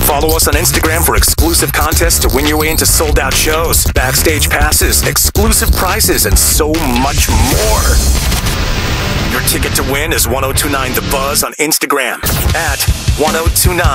Follow us on Instagram for exclusive contests to win your way into sold-out shows, backstage passes, exclusive prizes, and so much more. Your ticket to win is 1029 The Buzz on Instagram at 1029